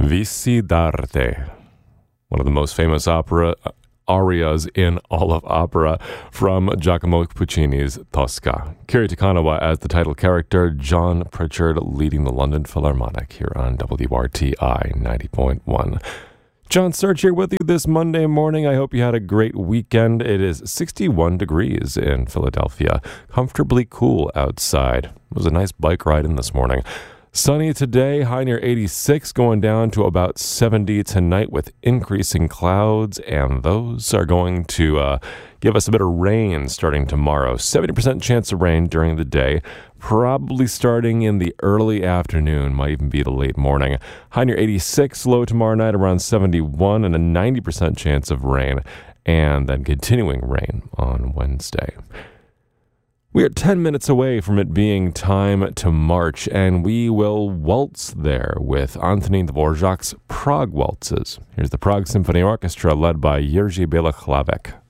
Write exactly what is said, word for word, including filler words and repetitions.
Vici d'arte, one of the most famous opera arias in all of opera from Giacomo Puccini's Tosca. Kiri Te Kanawa as the title character, John Pritchard leading the London Philharmonic here on W R T I ninety point one. John Search here with you this Monday morning. I hope you had a great weekend. It is sixty-one degrees in Philadelphia, comfortably cool outside. It was a nice bike ride in this morning. Sunny today, high near eighty-six, going down to about seventy tonight with increasing clouds, and those are going to uh, give us a bit of rain starting tomorrow. seventy percent chance of rain during the day, probably starting in the early afternoon, might even be the late morning. High near eighty-six, low tomorrow night around seventy-one, and a ninety percent chance of rain, and then continuing rain on Wednesday. We are ten minutes away from it being time to march, and we will waltz there with Antonin Dvorak's Prague Waltzes. Here's the Prague Symphony Orchestra led by Jerzy Bielak-Hlavek.